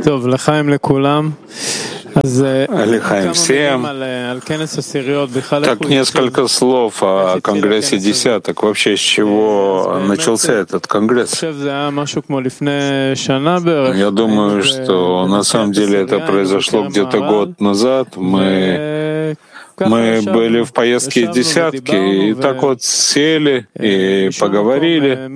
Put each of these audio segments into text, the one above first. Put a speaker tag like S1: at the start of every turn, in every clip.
S1: Лихаим всем. Так, несколько слов о Конгрессе десяток. Вообще, с чего начался этот Конгресс? Я думаю, что на самом деле это произошло где-то год назад. Мы были в поездке десятки, и так вот сели и поговорили.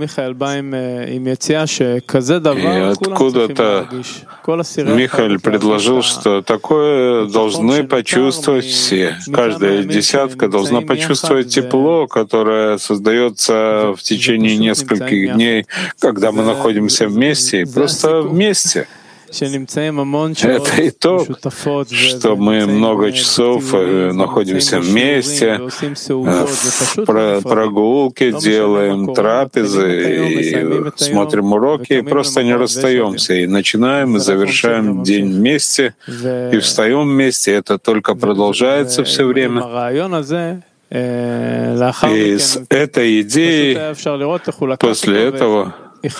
S1: И откуда-то Михаил предложил, что такое должны почувствовать все. Каждая десятка должна почувствовать тепло, которое создается в течение нескольких дней, когда мы находимся вместе, просто вместе. Это и то, что мы много часов находимся вместе, прогулки делаем, трапезы, и смотрим уроки, и просто не расстаемся. И начинаем, и завершаем день вместе, и встаем вместе. Это только продолжается все время. И с этой идеей после этого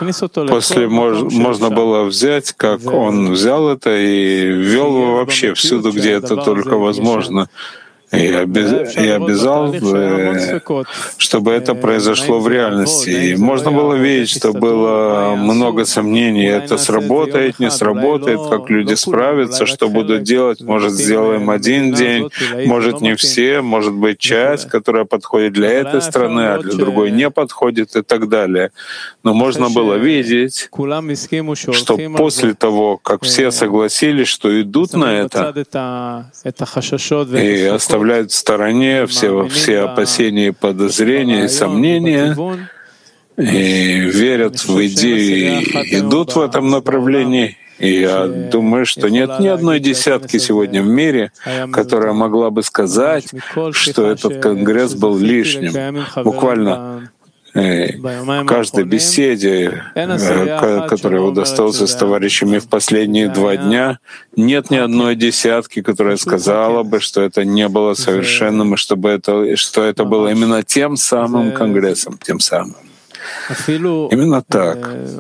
S1: можно было взять, как он взял это и ввел его вообще всюду, где это только возможно. И обязал, чтобы это произошло в реальности. И можно было видеть, что было много сомнений. Это сработает, не сработает, как люди справятся, что будут делать. Может, сделаем один день, может, не все, может быть, часть, которая подходит для этой страны, а для другой не подходит и так далее. Но можно было видеть, что после того, как все согласились, что идут на это, и оставляют в стороне все опасения и подозрения и сомнения, и верят в идею и идут в этом направлении. И я думаю, что нет ни одной десятки сегодня в мире, которая могла бы сказать, что этот конгресс был лишним. Буквально в каждой беседе, которая удостоился с товарищами в последние 2 дня, нет ни одной десятки, которая сказала бы, что это не было совершенным, и что это было именно тем самым конгрессом, тем самым. Именно так.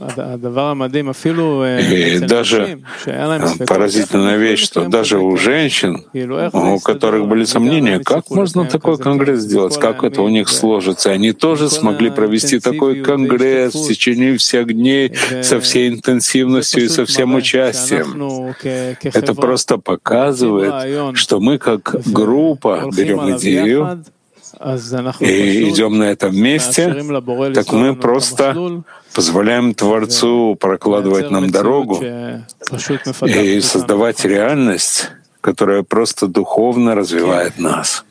S1: И даже поразительная вещь, что даже у женщин, у которых были сомнения, как можно такой конгресс сделать, как это у них сложится, они тоже смогли провести такой конгресс в течение всех дней со всей интенсивностью и со всем участием. Это просто показывает, что мы как группа берем идею, и идем на этом месте, так мы просто позволяем Творцу прокладывать нам дорогу и создавать реальность, которая просто духовно развивает нас.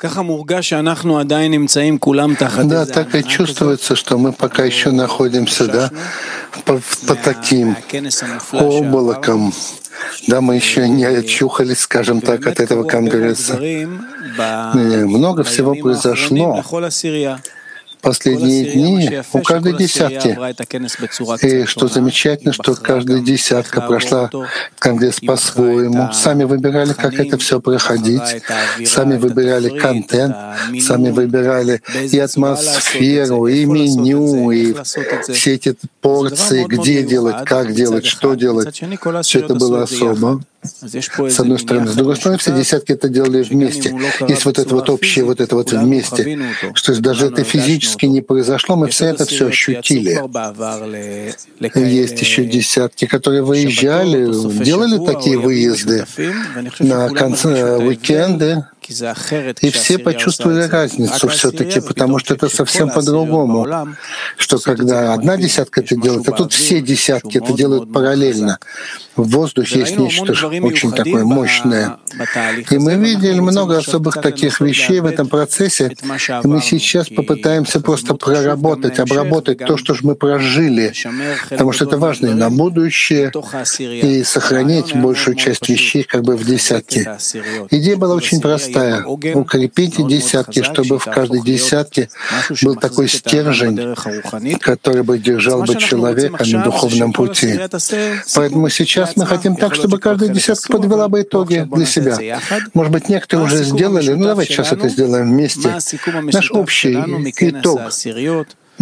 S2: Да, так и чувствуется, что мы пока еще находимся под таким облаком. Да, мы еще не очухались, скажем так, от этого конгресса. Много всего произошло в последние дни у каждой десятки. И что замечательно, что каждая десятка прошла конгресс по-своему. Сами выбирали, как это все проходить. Сами выбирали контент, сами выбирали и атмосферу, и меню, и все эти порции, где делать, как делать, что делать. Все это было особо. С одной стороны. С другой стороны, все десятки это делали вместе. Есть вот это вот общее, вот это вот вместе. Что даже это физически не произошло, мы все это все ощутили. Есть еще десятки, которые выезжали, делали такие выезды на уикенды, и все почувствовали разницу все-таки, потому что это совсем по-другому. Что когда одна десятка это делает, а тут все десятки это делают параллельно. В воздухе есть нечто очень такое мощное. И мы видели много особых таких вещей в этом процессе, и мы сейчас попытаемся просто проработать, обработать то, что же мы прожили, потому что это важно и на будущее, и сохранить большую часть вещей как бы в десятке. Идея была очень простая. Укрепите десятки, чтобы в каждой десятке был такой стержень, который бы держал бы человека на духовном пути. Поэтому сейчас мы хотим так, чтобы каждая десятка подвела бы итоги для себя. Может быть, некоторые уже сделали, давайте сейчас это сделаем вместе. Наш общий итог.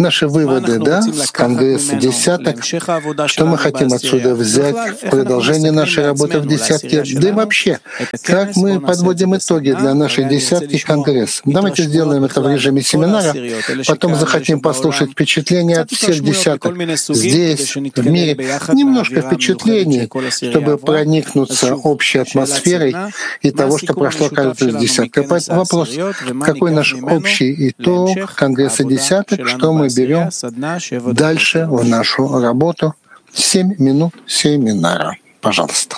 S2: наши выводы, да, с Конгресса десяток, что мы хотим отсюда взять в продолжение нашей работы в десятке, да и вообще, как мы подводим итоги для нашей десятки Конгресс. Давайте сделаем это в режиме семинара, потом захотим послушать впечатления от всех десяток здесь, в мире, немножко впечатлений, чтобы проникнуться общей атмосферой и того, что прошло каждую десятку. Поэтому вопрос, какой наш общий итог Конгресса десяток, что мы берем дальше в нашу работу? 7 минут семинара. Пожалуйста.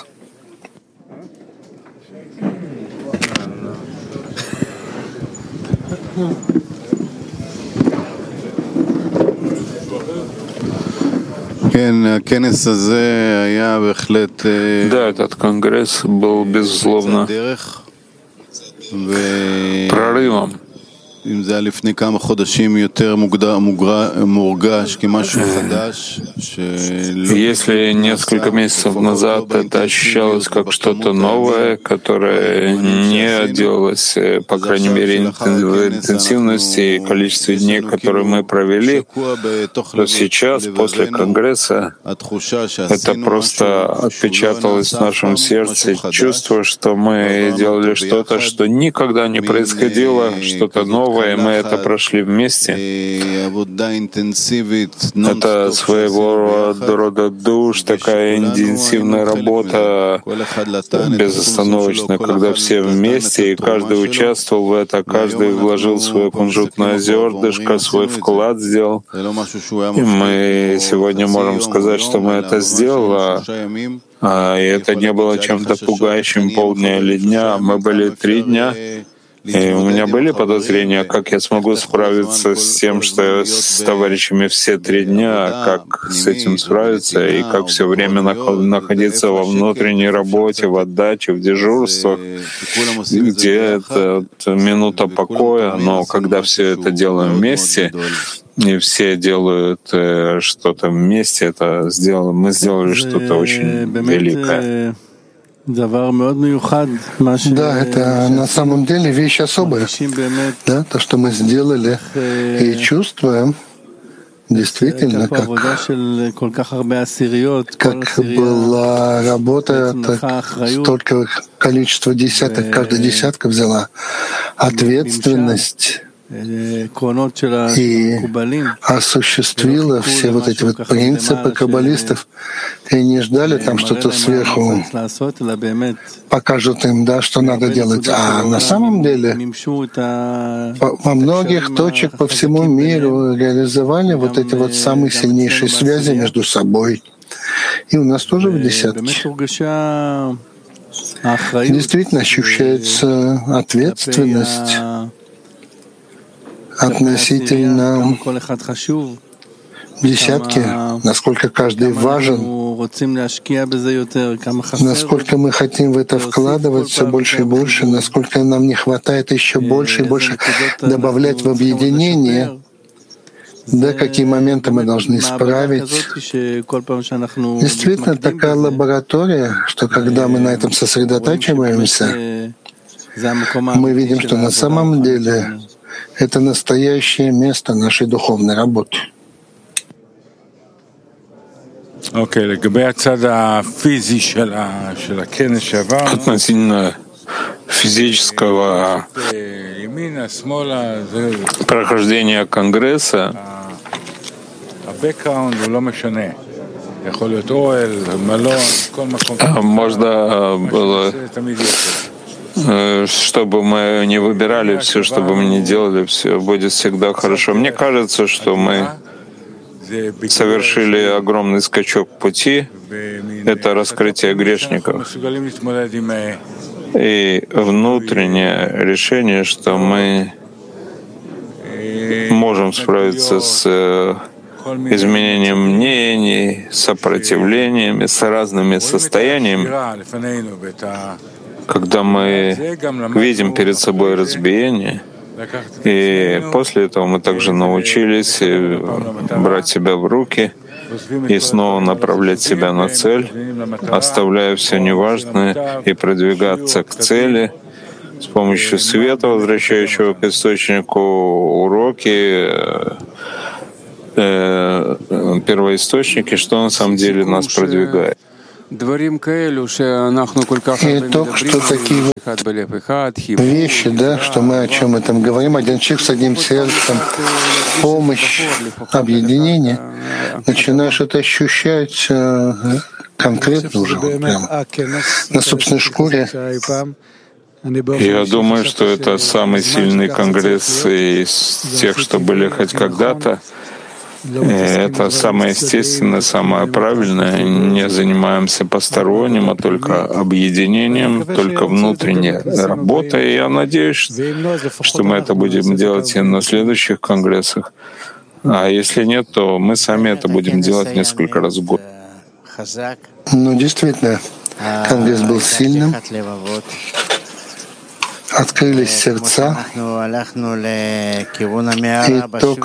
S1: Да, этот конгресс был, безусловно, прорывом. Если несколько месяцев назад это ощущалось как что-то новое, которое не делалось, по крайней мере, в интенсивности и количестве дней, которые мы провели, то сейчас, после Конгресса, это просто отпечаталось в нашем сердце, чувство, что мы делали что-то, что никогда не происходило, что-то новое, и мы это прошли вместе. Это своего рода душ, такая интенсивная работа, безостановочно, когда все вместе, и каждый участвовал в это, каждый вложил свое кунжутное зернышко, свой вклад сделал. И мы сегодня можем сказать, что мы это сделали, и это не было чем-то пугающим полдня или дня. Мы были 3 дня. И у меня были подозрения, как я смогу справиться с тем, что я с товарищами все 3 дня, как с этим справиться, и как все время находиться во внутренней работе, в отдаче, в дежурствах, где это минута покоя, но когда все это делаем вместе, и все делают что-то вместе, мы сделали что-то очень великое.
S2: Да, это на самом деле вещь особая. Да, то, что мы сделали, и чувствуем действительно, как была работа, так столько количество десяток, каждая десятка взяла ответственность и осуществила все вот эти вот принципы каббалистов, и не ждали там что-то сверху покажут им, да, что надо делать. А на самом деле во многих точек по всему миру реализовали вот эти вот самые сильнейшие связи между собой. И у нас тоже в десятке действительно ощущается ответственность относительно десятки, насколько каждый важен, насколько мы хотим в это вкладывать все больше и больше, насколько нам не хватает еще больше и больше добавлять в объединение, да, какие моменты мы должны исправить. Действительно, такая лаборатория, что когда мы на этом сосредотачиваемся, мы видим, что на самом деле это настоящее место нашей духовной работы.
S1: Относительно физического прохождения Конгресса, можно было, чтобы мы не выбирали все, чтобы мы не делали, все будет всегда хорошо. Мне кажется, что мы совершили огромный скачок пути. Это раскрытие грешников. И внутреннее решение, что мы можем справиться с изменением мнений, сопротивлениями, с разными состояниями. Когда мы видим перед собой разбиение, и после этого мы также научились брать себя в руки и снова направлять себя на цель, оставляя все неважное и продвигаться к цели с помощью света, возвращающего к источнику уроки, первоисточники, что на самом деле нас продвигает.
S2: Итог, что такие вещи, да, что мы о чем этом говорим, один человек с одним сердцем, помощь, объединение, начинаешь это ощущать конкретно уже, прямо на собственной шкуре.
S1: Я думаю, что это самый сильный конгресс из тех, что были хоть когда-то. Это самое естественное, самое правильное. Не занимаемся посторонним, а только объединением, только внутренней работой. И я надеюсь, что мы это будем делать и на следующих конгрессах. А если нет, то мы сами это будем делать несколько раз в год.
S2: Ну, действительно, конгресс был сильным. Открылись сердца, и то,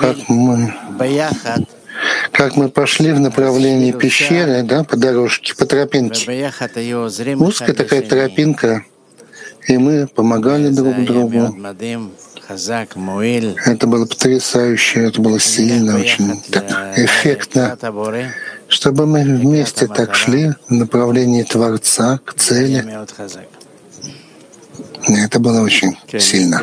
S2: как мы пошли в направлении пещеры, да, по дорожке, по тропинке. Узкая такая тропинка, и мы помогали друг другу. Это было потрясающе, это было сильно, очень так эффектно, чтобы мы вместе так шли в направлении Творца, к цели. Это было очень сильно.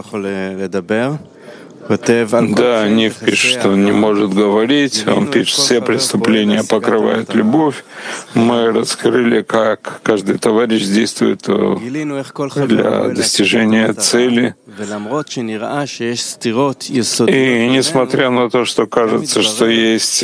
S1: Да, Нив пишет, что он не может говорить. Он пишет, все преступления покрывает любовь. Мы раскрыли, как каждый товарищ действует для достижения цели. И несмотря на то, что кажется, что есть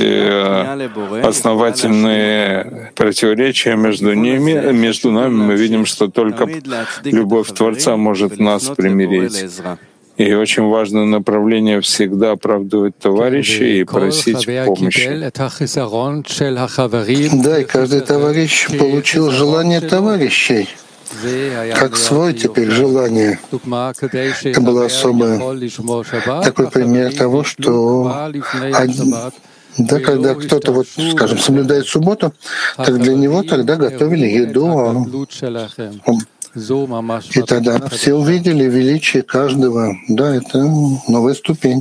S1: основательные противоречия между нами, мы видим, что только любовь Творца может нас примирить. И очень важное направление всегда оправдывать товарищей и просить помощи.
S2: Да, и каждый товарищ получил желание товарищей, как свое теперь желание. Это был особый такой пример того, что да, когда кто-то, вот, скажем, соблюдает субботу, так для него тогда готовили еду, и тогда все увидели величие каждого. Да, это новая ступень.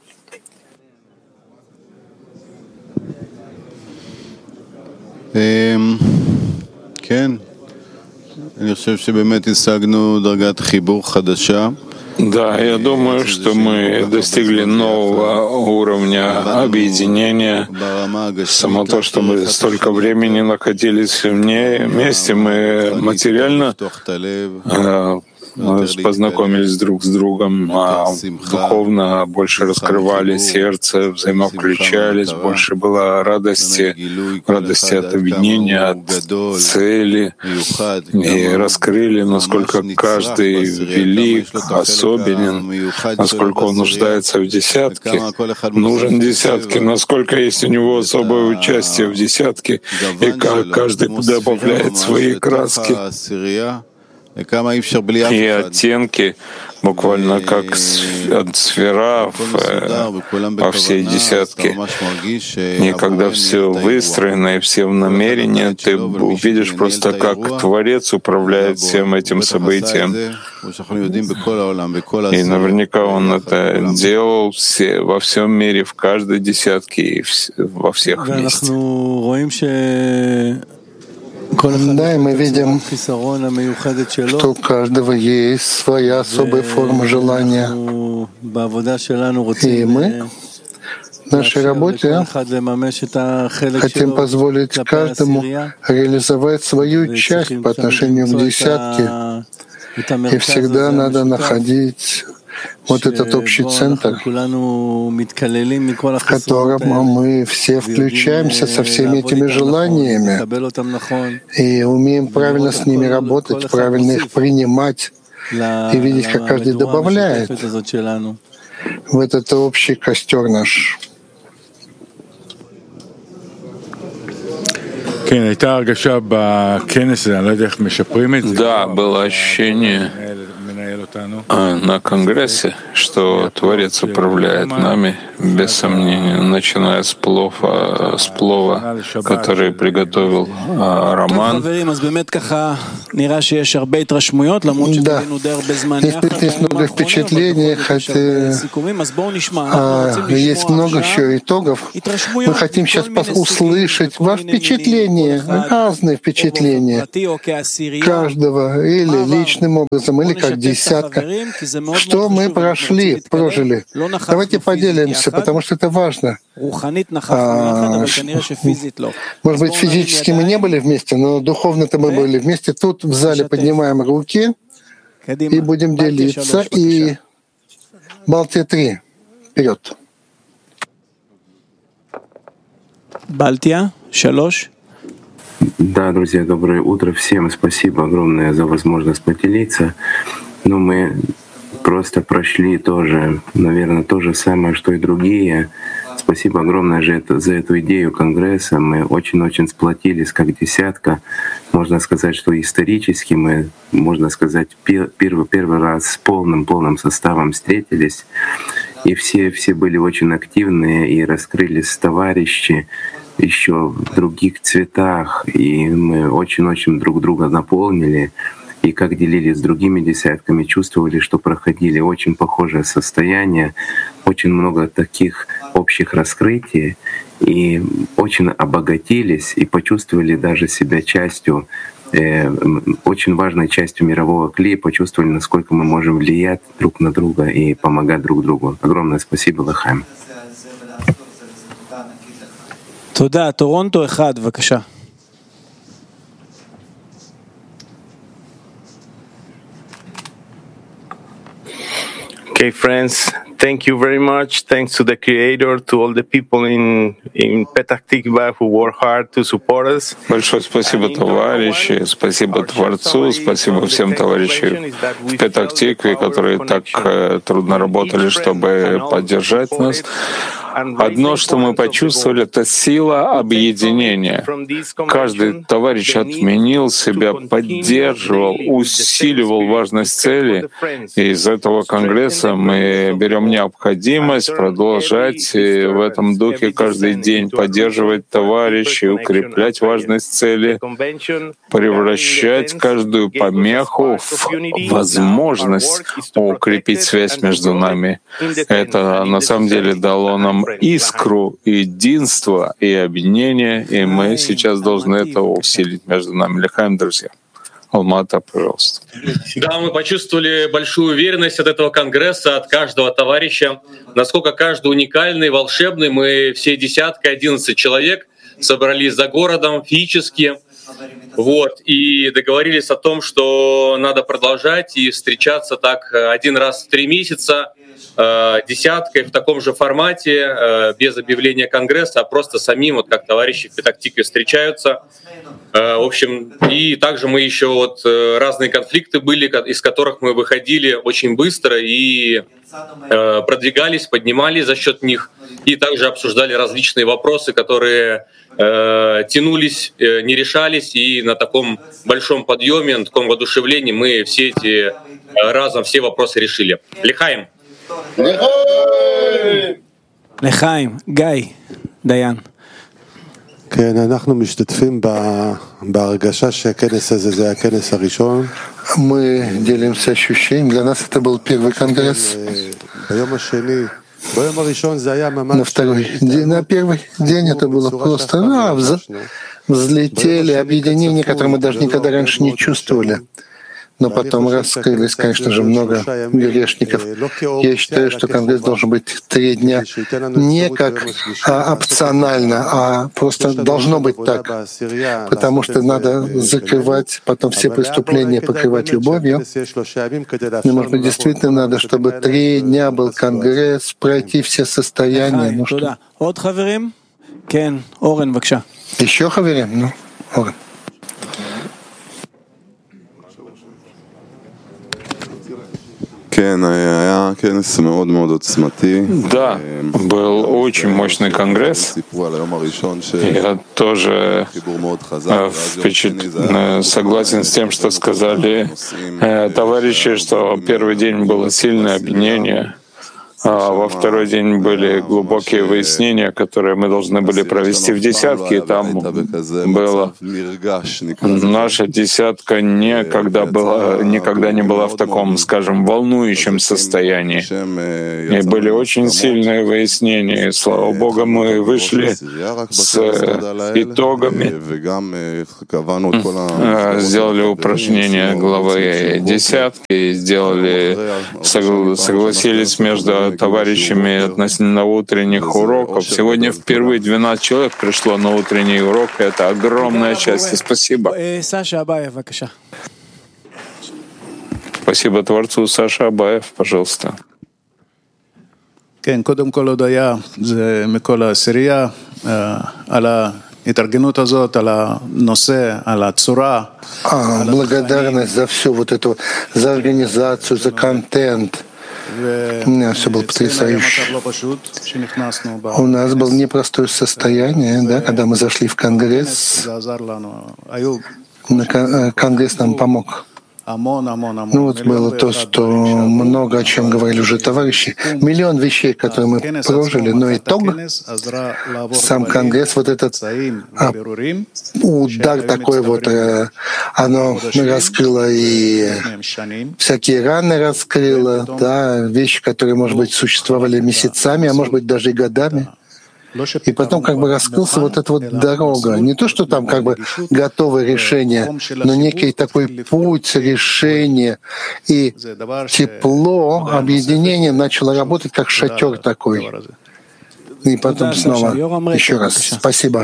S1: Да, я думаю, что мы достигли нового уровня объединения. Само то, что мы столько времени находились вместе, мы материально мы познакомились друг с другом, а духовно больше раскрывали сердце, взаимовключались, больше было радости от объединения, от цели, и раскрыли, насколько каждый велик, особенен, насколько он нуждается в десятке, нужен десятке, насколько есть у него особое участие в десятке, и как каждый добавляет свои краски и оттенки, буквально как сфера во всей десятке. И когда все выстроено и все в намерении, ты увидишь просто, как Творец управляет всем этим событием. И наверняка он это делал во всем мире, в каждой десятке и во всех вместе.
S2: Да, и мы видим, что у каждого есть своя особая форма желания. И мы в нашей работе хотим позволить каждому реализовать свою часть по отношению к десятке. И всегда надо находить вот этот общий центр, в котором мы все включаемся со всеми этими желаниями и умеем правильно с ними работать, правильно их принимать и видеть, как каждый добавляет в этот общий костер наш.
S1: Да, было ощущение на Конгрессе, что Творец управляет нами, без сомнения, начиная с плова, который приготовил Роман.
S2: Да, есть много впечатлений, хотя есть много еще итогов. Мы хотим сейчас услышать ваши впечатления, разные впечатления каждого, или личным образом, или как десятка. Что мы прожили. Давайте поделимся, потому что это важно. Может быть, физически мы не были вместе, но духовно-то мы были вместе. Тут в зале поднимаем руки и будем делиться. И Балтия 3. Вперед.
S3: Балтия 3.
S4: Да, друзья, доброе утро всем. Спасибо огромное за возможность поделиться. Мы просто прошли тоже, наверное, то же самое, что и другие. Спасибо огромное за эту идею Конгресса. Мы очень-очень сплотились как десятка. Можно сказать, что исторически мы, можно сказать, первый раз с полным составом встретились. И все были очень активные и раскрылись товарищи еще в других цветах. И мы очень-очень друг друга наполнили. И как делились с другими десятками, чувствовали, что проходили очень похожее состояние, очень много таких общих раскрытий, и очень обогатились, и почувствовали даже себя частью, очень важной частью мирового клея, почувствовали, насколько мы можем влиять друг на друга и помогать друг другу. Огромное спасибо, Лахаим.
S3: Туда, Торонто 1, бываша.
S5: Okay, friends, thank you very much. Thanks to the Creator, to all the people in Petach Tikva who work hard to support us.
S1: Большое спасибо, товарищи, спасибо Творцу, спасибо всем товарищам в Петах Тикве, которые так трудно работали, чтобы поддержать нас. Одно, что мы почувствовали, это сила объединения. Каждый товарищ отменил себя, поддерживал, усиливал важность цели. И из этого конгресса мы берем необходимость продолжать в этом духе каждый день поддерживать товарищей, укреплять важность цели, превращать каждую помеху в возможность укрепить связь между нами. Это на самом деле дало нам искру единства и объединения, и мы сейчас должны это усилить между нами. Лихаим, друзья. Алмата, пожалуйста.
S6: Да, мы почувствовали большую уверенность от этого конгресса, от каждого товарища, насколько каждый уникальный, волшебный. Мы все 11 человек собрались за городом физически, и договорились о том, что надо продолжать и встречаться так один раз в 3 месяца, десяткой в таком же формате, без объявления конгресса, а просто самим, как товарищи в Петах Тикве встречаются. В общем, и также мы еще разные конфликты были, из которых мы выходили очень быстро и продвигались, поднимались за счет них, и также обсуждали различные вопросы, которые тянулись, не решались, и на таком большом подъеме, на таком воодушевлении мы все вопросы решили. Лихаим!
S3: Лехаим, Гай, Даян.
S2: Мы делимся ощущением. Для нас это был первый конгресс. На первый день это было просто взлетели объединения, которые мы даже никогда раньше не чувствовали. Но потом раскрылись, конечно же, много грешников. Я считаю, что конгресс должен быть 3 дня не как опционально, а просто должно быть так, потому что надо закрывать потом все преступления, покрывать любовью. И, может быть, действительно надо, чтобы 3 дня был конгресс, пройти все состояния. Еще хаверим? Орен.
S1: Да, был очень мощный конгресс. Я тоже согласен с тем, что сказали товарищи, что первый день было сильное объединение. А во второй день были глубокие выяснения, которые мы должны были провести в десятке, и там было наша десятка никогда не была в таком, скажем, волнующем состоянии. И были очень сильные выяснения. И, слава Богу, мы вышли с итогами, сделали упражнение главы десятки, согласились между товарищами относительно утренних уроков. Сегодня впервые 12 человек пришло на утренний урок. Это огромное счастье. Спасибо. Спасибо Творцу. Саша Абаев, пожалуйста.
S7: קודם כל הודיה, זה מכל העשירייה, על ההתארגנות הזאת, על הנושא, על הצורה.
S2: Благодарность за всю вот эту, за организацию, за контент. У меня все было потрясающе. У нас было непростое состояние, да, когда мы зашли в Конгресс. Конгресс нам помог. Ну вот было то, что много о чем говорили уже товарищи. Миллион вещей, которые мы прожили, но итог, сам Конгресс, вот этот удар такой вот, оно раскрыло и всякие раны раскрыло, да, вещи, которые, может быть, существовали месяцами, а может быть, даже и годами. И потом как бы раскрылся вот эта вот дорога. Не то, что там как бы готовое решение, но некий такой путь решения. И тепло, объединение начало работать как шатер такой. И потом снова еще раз спасибо.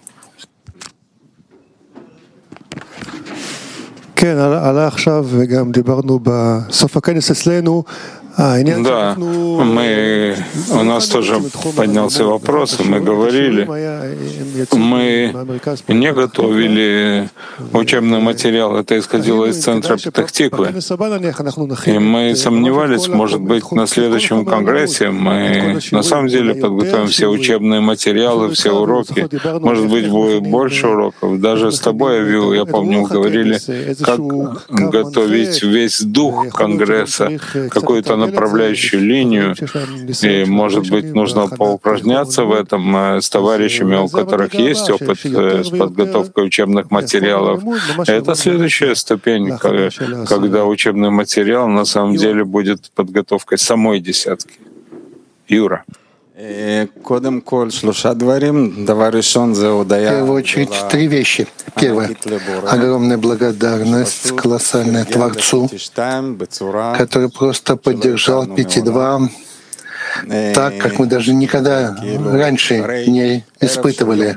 S8: כן, עלה עכשיו וגם דיברנו בסוף הכנס אצלנו.
S1: Да, у нас тоже поднялся вопрос, мы говорили, мы не готовили учебный материал, это исходило из центра Петах-Тиквы. И мы сомневались, может быть, на следующем конгрессе мы на самом деле подготовим все учебные материалы, все уроки. Может быть, будет больше уроков. Даже с тобой, Авил, я помню, мы говорили, как готовить весь дух конгресса, какую-то направляющую линию, и, может быть, нужно поупражняться в этом с товарищами, у которых есть опыт с подготовкой учебных материалов. Это следующая ступень, когда учебный материал на самом деле будет подготовкой самой десятки. Юра.
S2: В первую очередь, три вещи. Первое — огромная благодарность колоссальная Творцу, который просто поддержал 5.2 так, как мы даже никогда раньше не испытывали.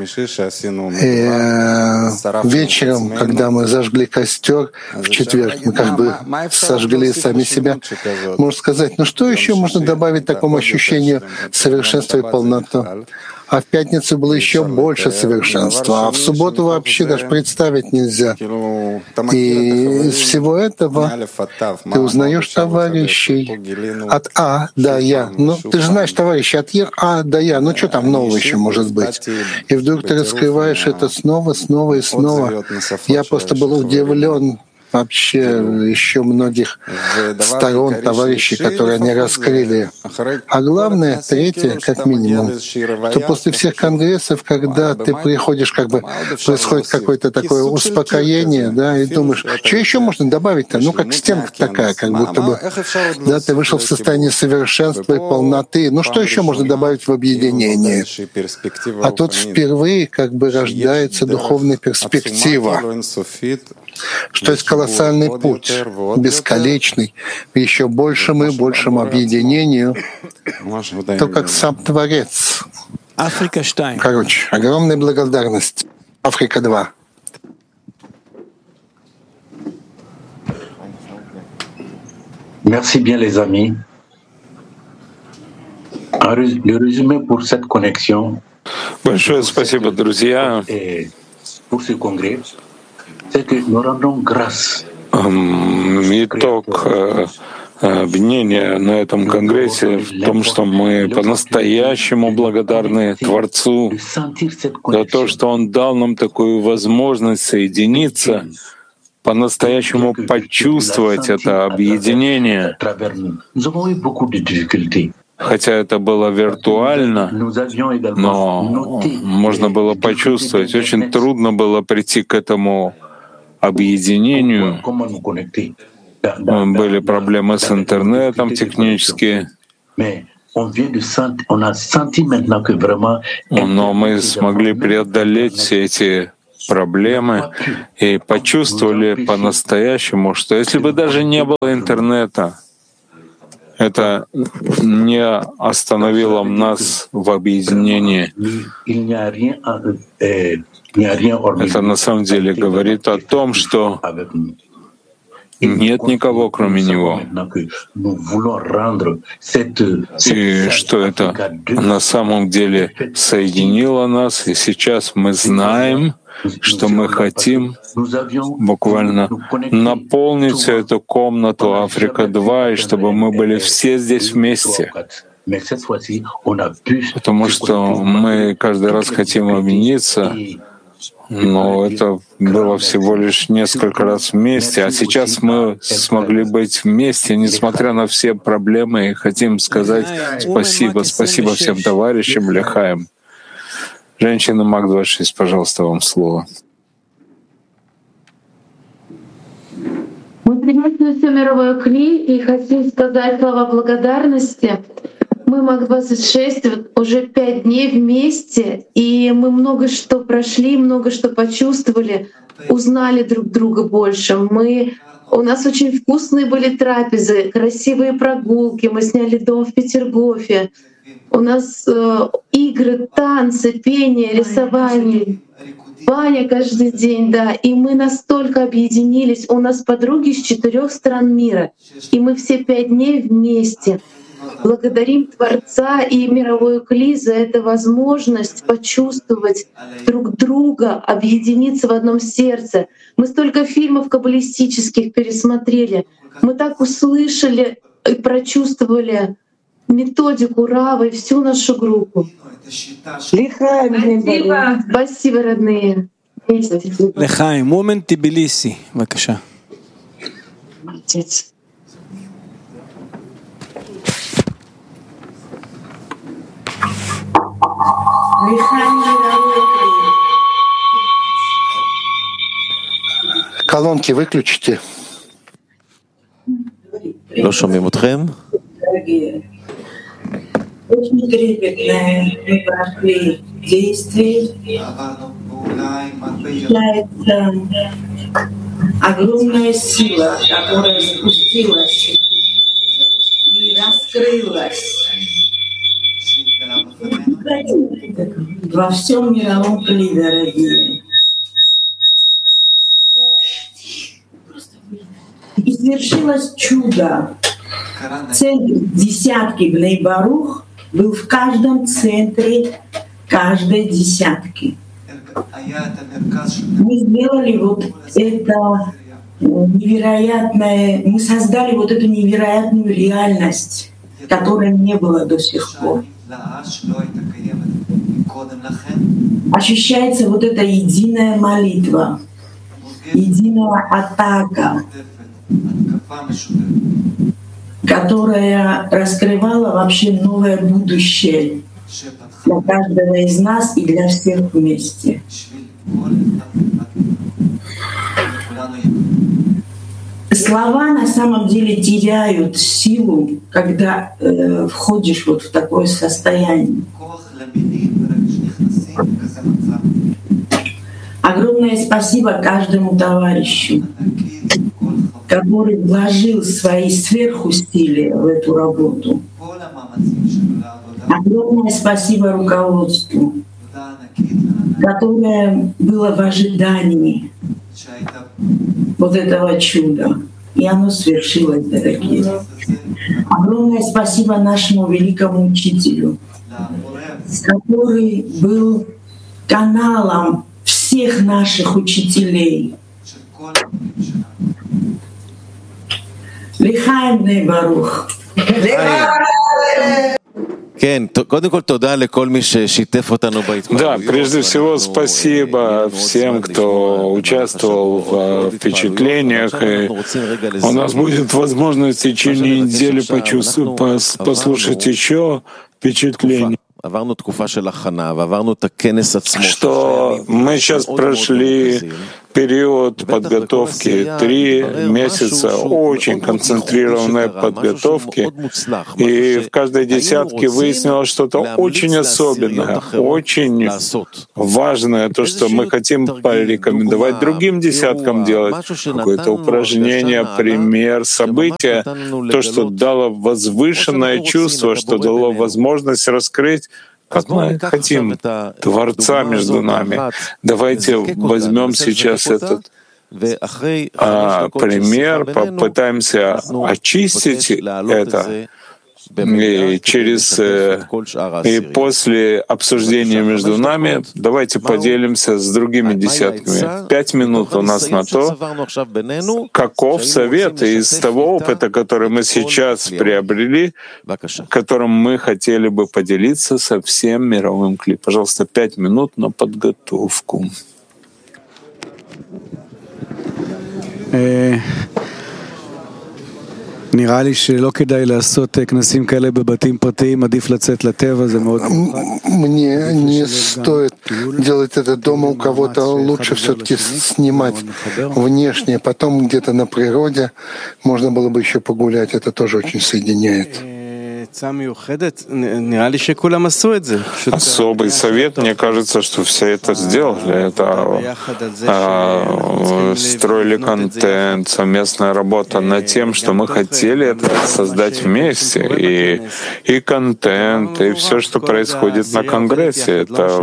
S2: Вечером, когда мы зажгли костер в четверг, мы как бы сожгли сами себя. Можно сказать, ну что еще можно добавить такому ощущению совершенства и полноты? А в пятницу было еще больше совершенства, а в субботу вообще даже представить нельзя. И из всего этого ты узнаешь товарищей от А до Я. Ну, ты же знаешь товарищей от А до Я. Ну, что там нового еще может быть? И вдруг ты раскрываешь это снова, снова и снова. Я просто был удивлен вообще еще многих сторон товарищей, которые они раскрыли. А главное, третье, как минимум, что после всех конгрессов, когда ты приходишь, как бы происходит какое-то такое успокоение, да, и думаешь, что еще можно добавить-то? Ну, как стенка такая, как будто бы. Да, ты вышел в состояние совершенства и полноты. Ну, что еще можно добавить в объединение? А тут впервые как бы рождается духовная перспектива, что есть колоссальный путь, бесконечный, еще большему и большему объединению, то как сам Творец. Короче, огромная благодарность. Африка 2.
S9: Merci bien les amis. Le résumé pour cette connexion.
S1: Большое спасибо, друзья.
S9: Pour ce congrès.
S1: Итог объединения на этом конгрессе в том, что мы по-настоящему благодарны Творцу за то, что Он дал нам такую возможность соединиться по-настоящему почувствовать это объединение. Хотя это было виртуально, но можно было почувствовать. Очень трудно было прийти к этому объединению. Были проблемы с интернетом технические. Но мы смогли преодолеть все эти проблемы и почувствовали по-настоящему, что если бы даже не было интернета, это не остановило нас в объединении. Это на самом деле говорит о том, что нет никого, кроме Него. И что это на самом деле соединило нас, и сейчас мы знаем, что мы хотим буквально наполнить всю эту комнату Африка-2, и чтобы мы были все здесь вместе. Потому что мы каждый раз хотим объединиться, но это было всего лишь несколько раз вместе, а сейчас мы смогли быть вместе, несмотря на все проблемы, и хотим сказать спасибо, спасибо всем товарищам, Лехаем. Женщина МАК-26, пожалуйста, вам слово.
S10: Мы приветствуем все мировое Кли и хотим сказать слова благодарности. Мы МАК-26 уже 5 дней вместе, и мы много что прошли, много что почувствовали, узнали друг друга больше. У нас очень вкусные были трапезы, красивые прогулки, мы сняли дом в Петергофе. У нас игры, танцы, пение, рисование, баня каждый день, да. И мы настолько объединились. У нас подруги с 4 стран мира, и мы все 5 дней вместе. Благодарим Творца и мировой Кли за эту возможность почувствовать друг друга, объединиться в одном сердце. Мы столько фильмов каббалистических пересмотрели. Мы так услышали и прочувствовали методику Равы и всю нашу группу.
S3: Спасибо.
S10: Спасибо, родные.
S3: Лехаим, момент Тбилиси, бакаша.
S10: Молодец.
S2: Колонки выключите.
S11: לא שומעים אתכם?
S12: Очень трепетное мы прошли действие. Является огромная сила, которая спустилась и раскрылась во всем мировом Кли, дорогие. И свершилось чудо. Центр десятки Бней Барух был в каждом центре каждой десятки. Мы сделали вот это невероятное, мы создали вот эту невероятную реальность, которой не было до сих пор. Ощущается вот эта единая молитва, единая атака, которая раскрывала вообще новое будущее для каждого из нас и для всех вместе. Слова на самом деле теряют силу, когда входишь вот в такое состояние. Огромное спасибо каждому товарищу, который вложил свои сверхусилия в эту работу. Огромное спасибо руководству, которое было в ожидании вот этого чуда. И оно свершилось, дорогие. Огромное спасибо нашему великому учителю, который был каналом всех наших учителей. Лехаим Бней Барух.
S1: Да, прежде всего спасибо всем, кто участвовал в впечатлениях. И у нас будет возможность в течение недели послушать еще впечатления. Что мы сейчас прошли период подготовки, 3 месяца очень концентрированной подготовки, и в каждой десятке выяснилось что-то очень особенное, очень важное, то, что мы хотим порекомендовать другим десяткам делать, какое-то упражнение, пример, событие, то, что дало возвышенное чувство, что дало возможность раскрыть, как мы хотим, Творца между нами. Давайте возьмем сейчас этот пример, попытаемся очистить это, и после обсуждения между нами давайте поделимся с другими десятками. 5 минут у нас на то, каков совет из того опыта, который мы сейчас приобрели, которым мы хотели бы поделиться со всем мировым клипом. Пожалуйста, 5 минут на подготовку.
S3: נראה לי שלא כדאי לעשות כנסים כאלה בבתים פרטיים, עדיף לצאת לטבע, זה מאוד מיוחד.
S2: Мне не стоит делать это дома у кого-то, лучше все-таки снимать внешне, потом где-то на природе можно было бы еще погулять, это тоже очень соединяет.
S1: Особый совет, мне кажется, что все это сделали. Это строили контент, совместная работа над тем, что мы хотели это создать вместе. И контент, и все, что происходит на Конгрессе, это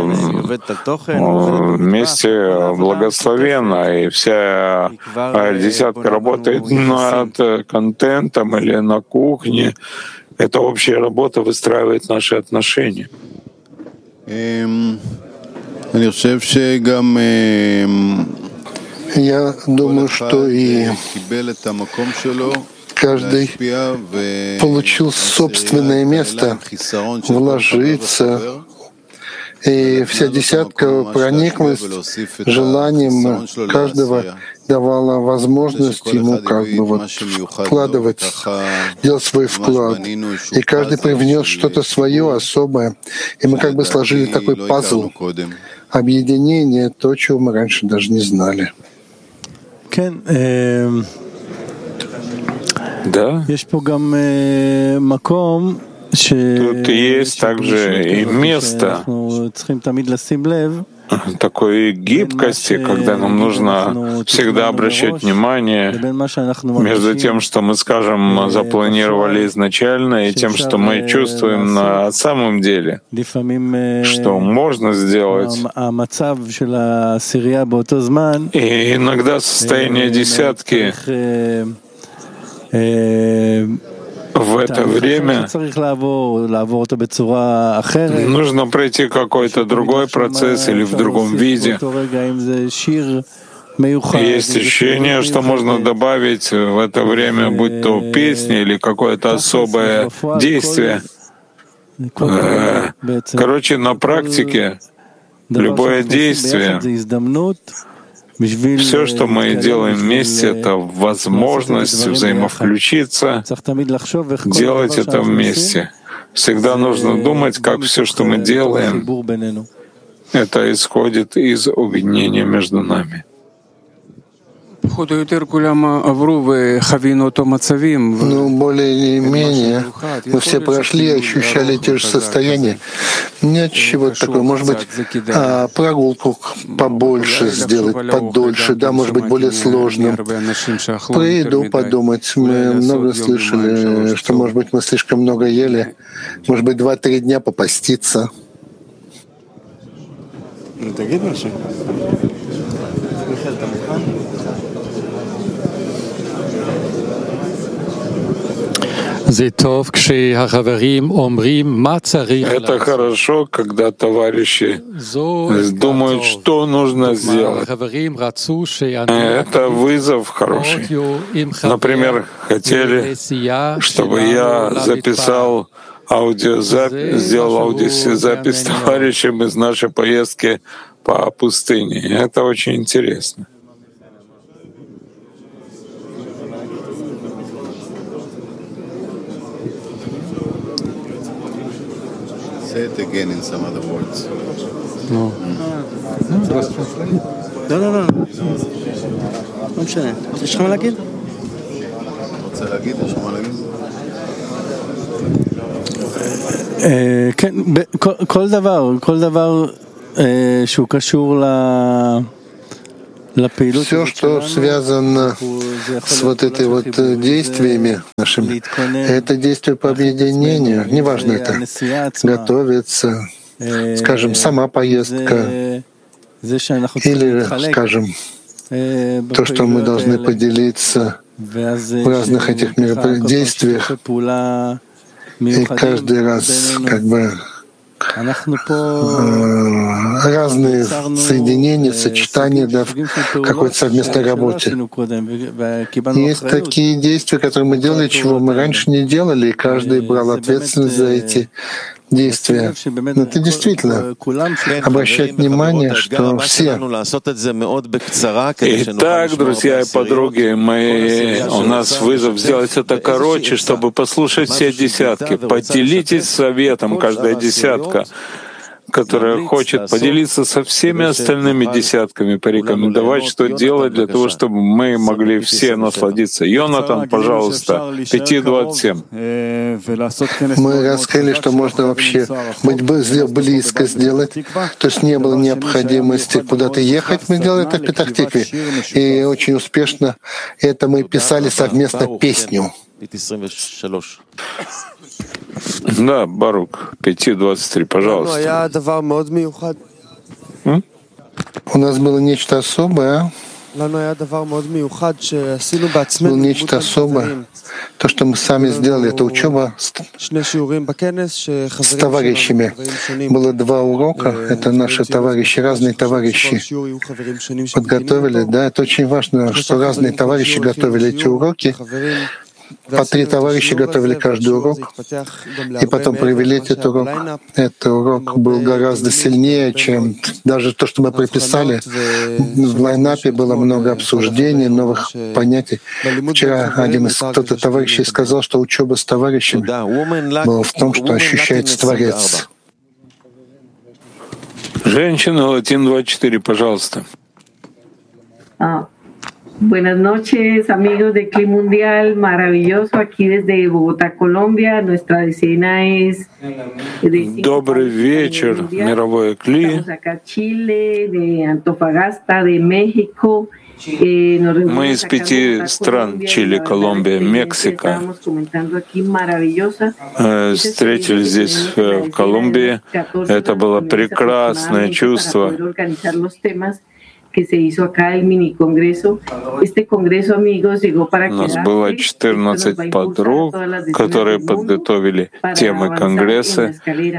S1: вместе благословенно. И вся десятка работает над контентом или на кухне. Эта общая работа выстраивает наши отношения.
S2: Я думаю, что и каждый получил собственное место вложиться, и вся десятка прониклась желанием каждого, давала возможность ему как бы вот вкладывать, делать свой вклад. И каждый привнес что-то свое особое. И мы как бы сложили такой пазл. Объединение, то, чего мы раньше даже не знали.
S1: Да. Тут есть также и место такой гибкости, когда нам нужно всегда обращать внимание между тем, что мы, скажем, запланировали изначально, и тем, что мы чувствуем на самом деле, что можно сделать. И иногда состояние десятки в это время нужно пройти какой-то другой процесс или в другом виде. Есть ощущение, что можно добавить в это время, будь то песня или какое-то особое действие. Короче, на практике любое действие, все, что мы делаем вместе, это возможность взаимовключиться, делать это вместе. Всегда нужно думать, как все, что мы делаем, это исходит из объединения между нами.
S2: Ну, более или менее, мы все прошли и ощущали те же состояния. Нет чего-то такого. Может быть, прогулку побольше сделать, подольше, да, может быть, более сложным. Про еду подумать. Мы много слышали, что, может быть, мы слишком много ели. Может быть, 2-3 дня попаститься.
S1: Это хорошо, когда товарищи думают, что нужно сделать. Это вызов хороший. Например, хотели, чтобы я записал сделал аудиозапись с товарищем из нашей поездки по пустыне. Это очень интересно.
S11: Say it again in some other words.
S3: No. לא. לא משנה. יש לך מה להגיד?
S11: רוצה להגיד? יש לך מה להגיד?
S3: כן, כל דבר שהוא קשור
S2: Все, что связано с вот этой вот действиями нашими, это действие по объединению, неважно это, готовиться, скажем, сама поездка, или, скажем, то, что мы должны поделиться в разных этих мероприятиях, и каждый раз как бы разные соединения, сочетания, да, в какой-то совместной работе. Есть такие действия, которые мы делали, чего мы раньше не делали, и каждый брал ответственность за эти действия. Но это действительно обращать внимание, что все.
S1: Итак, друзья и подруги мои, у нас вызов сделать это короче, чтобы послушать все десятки. Поделитесь советом, каждая десятка, которая хочет поделиться со всеми остальными десятками, порекомендовать, что делать для того, чтобы мы могли все насладиться. Йонатан, пожалуйста, 5:27.
S2: Мы раскрыли, что можно вообще быть близко сделать, то есть не было необходимости куда-то ехать. Мы делали это в Петах-Тикве, и очень успешно это мы писали совместно песню.
S1: Да, Барук, 5:23, пожалуйста.
S2: У нас было нечто особое. Было нечто особое. То, что мы сами сделали, это учеба с товарищами. Было 2 урока, это наши товарищи, разные товарищи подготовили. Да, это очень важно, что разные товарищи готовили эти уроки. По 3 товарища готовили каждый урок, и потом провели этот урок. Этот урок был гораздо сильнее, чем даже то, что мы приписали. В лайнапе было много обсуждений, новых понятий. Вчера один из кто-то товарищей сказал, что учеба с товарищами была в том, что ощущается Творец.
S1: Женщина, Латин 24, пожалуйста.
S13: Buenas noches, amigos de Cli Mundial, maravilloso aquí desde Bogotá, Colombia. Nuestra decena es
S1: Добрый вечер, мировое Кли.
S13: Estamos acá Chile, de Antofagasta, de México.
S1: Мы из 5 стран — Чили, Колумбия, Мексика. Встретились здесь, в Колумбии. Это было прекрасное чувство.
S13: Que se hizo acá el mini congreso. Este congreso, amigos, llegó para
S1: У нас было 14 подруг, которые подготовили темы конгресса,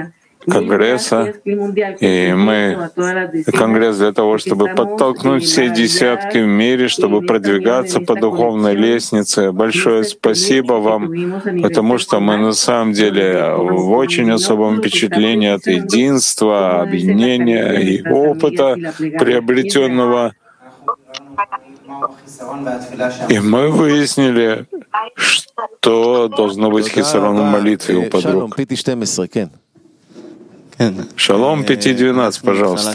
S1: и мы конгресс для того, чтобы подтолкнуть все десятки в мире, чтобы продвигаться по духовной лестнице. Большое спасибо вам, потому что мы на самом деле в очень особом впечатлении от единства, объединения и опыта приобретенного. И мы выяснили, что должно быть хисарон в молитве у подруг. Шалом 5:12, пожалуйста.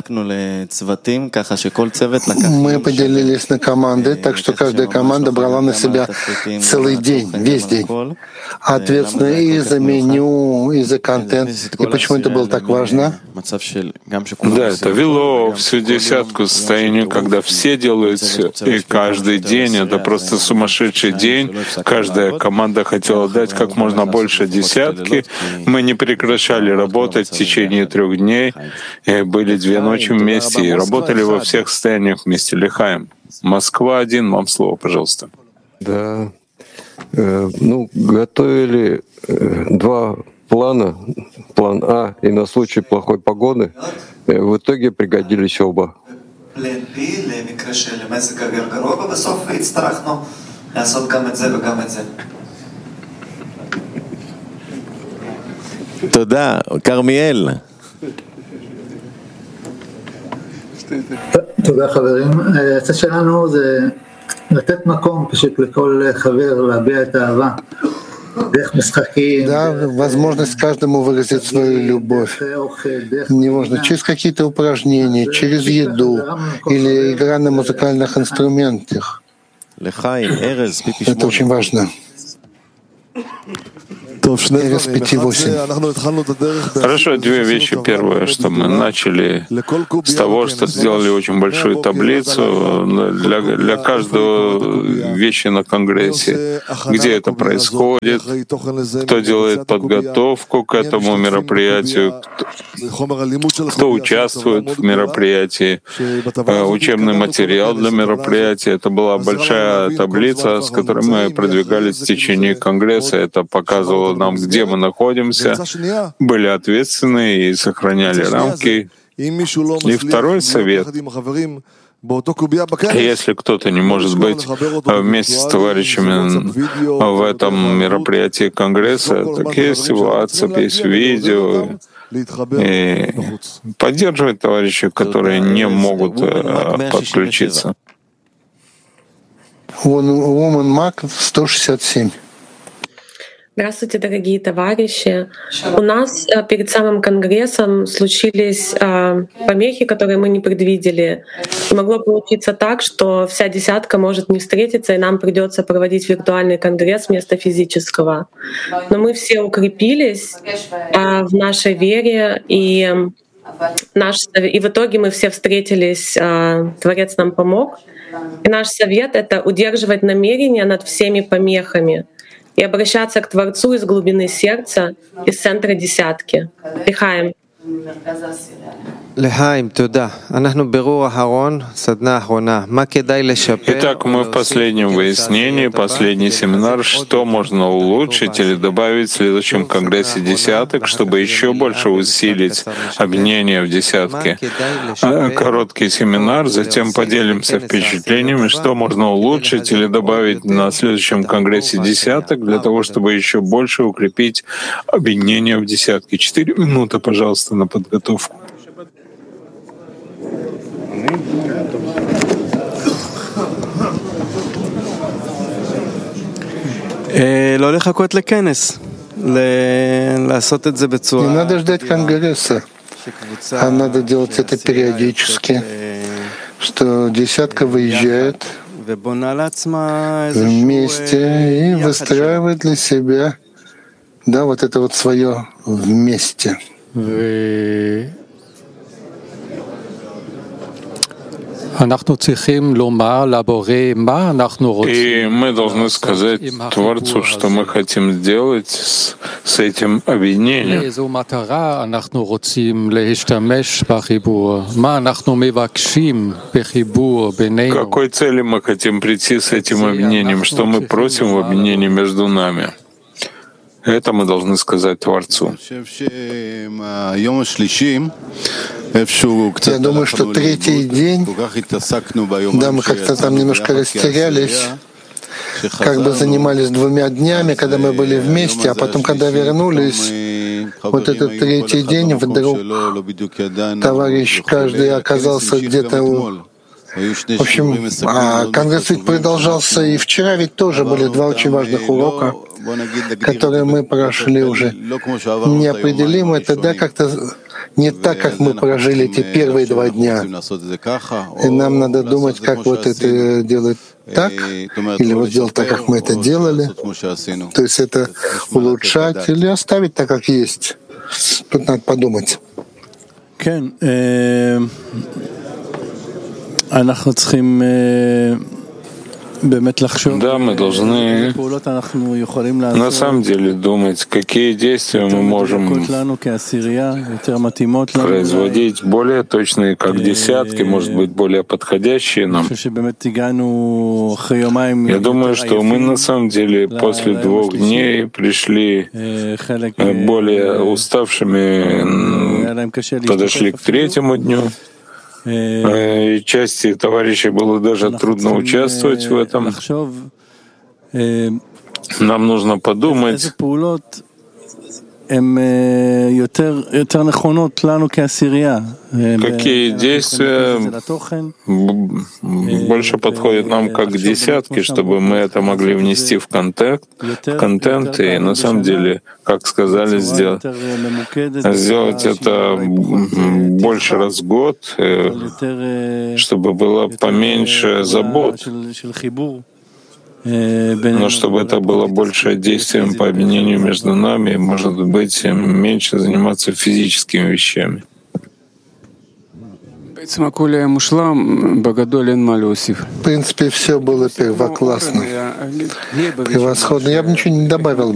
S2: Мы поделились на команды, так что каждая команда брала на себя целый день, весь день. Ответственно и за меню, и за контент. И почему это было так важно?
S1: Да, это вело всю десятку к состоянию, когда все делают все. И каждый день — это просто сумасшедший день. Каждая команда хотела дать как можно больше десятки. Мы не прекращали работать в течение 3 дней, и были 2 ночи вместе, и работали во всех состояниях вместе. Лихаем. Москва 1, вам слово, пожалуйста.
S14: Да. Готовили 2 плана, план А и на случай плохой погоды. В итоге пригодились оба.
S15: תודה, כרמיאל.
S16: תודה חברים. העצה שלנו זה לתת מקום פשוט לכל חבר להביע את האהבה.
S2: Да, возможность каждому выразить свою любовь. Неважно, через какие-то упражнения, через еду или игра на музыкальных инструментах. Это очень важно.
S1: Хорошо, две вещи. Первое, что мы начали с того, что сделали очень большую таблицу для каждого вещи на Конгрессе, где это происходит, кто делает подготовку к этому мероприятию, кто участвует в мероприятии, учебный материал для мероприятия. Это была большая таблица, с которой мы продвигались в течение Конгресса. Это показывало нам, где мы находимся, были ответственны и сохраняли рамки. И второй совет. Если кто-то не может быть вместе с товарищами в этом мероприятии Конгресса, так есть WhatsApp, есть видео. И поддерживать товарищей, которые не могут подключиться.
S2: Woman Mac 167.
S17: Здравствуйте, дорогие товарищи. У нас перед самым Конгрессом случились помехи, которые мы не предвидели. И могло получиться так, что вся десятка может не встретиться, и нам придется проводить виртуальный Конгресс вместо физического. Но мы все укрепились в нашей вере, и в итоге мы все встретились, Творец нам помог. И наш совет — это удерживать намерение над всеми помехами и обращаться к Творцу из глубины сердца, из центра десятки. Лихаим.
S18: Лихаим, туда.
S1: Итак, мы в последнем выяснении, последний семинар, что можно улучшить или добавить в следующем Конгрессе десяток, чтобы еще больше усилить объединение в десятке. Короткий семинар, затем поделимся впечатлениями, что можно улучшить или добавить на следующем Конгрессе десяток, для того, чтобы еще больше укрепить объединение в десятке. 4 минуты, пожалуйста, на подготовку.
S18: לא לחכות לכנס, לעשות את זה бецура.
S2: Не надо ждать Конгресса, а надо делать это периодически, что десятка выезжает вместе и выстраивает для себя, да, вот это вот свое вместе.
S1: И мы должны сказать Творцу, что мы хотим сделать с этим объединением. К какой цели мы хотим прийти с этим объединением? Что мы просим в объединении между нами? Это мы должны сказать Творцу.
S2: Я думаю, что третий день, да, мы как-то там немножко растерялись, как бы занимались 2 днями, когда мы были вместе, а потом, когда вернулись, вот этот третий день, вдруг товарищ каждый оказался где-то В общем, Конгресс ведь продолжался и вчера, ведь тоже были 2 очень важных урока, которые мы прошли уже. Неопределимо это, да, как-то не так, как мы прожили эти первые 2 дня. И нам надо думать, как вот это делать так, или вот делать так, как мы это делали. То есть это улучшать или оставить так, как есть. Тут надо подумать.
S1: Да, мы должны на самом деле думать, какие действия мы можем производить более точные, как десятки, может быть, более подходящие нам. Я думаю, что мы на самом деле после 2 дней пришли более уставшими, подошли к 3-му дню. И части товарищей было даже трудно участвовать в этом. Нам нужно подумать, Какие действия больше подходят нам как десятки, чтобы мы это могли внести в контент и на самом деле, как сказали, сделать это больше раз в год, чтобы было поменьше забот, но чтобы это было больше действием по объединению между нами, может быть, меньше заниматься физическими вещами.
S2: В принципе, все было первоклассно, превосходно. Я бы ничего не добавил.